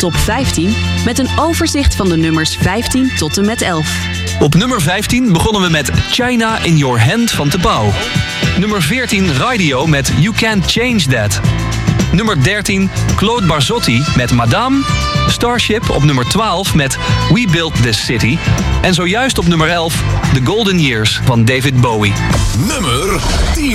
top 15 met een overzicht van de nummers 15 tot en met 11. Op nummer 15 begonnen we met China in Your Hand van Tebau. Nummer 14 Radio met You Can't Change That. Nummer 13 Claude Barzotti met Madame. Starship op nummer 12 met We Built This City. En zojuist op nummer 11 The Golden Years van David Bowie. Nummer 10.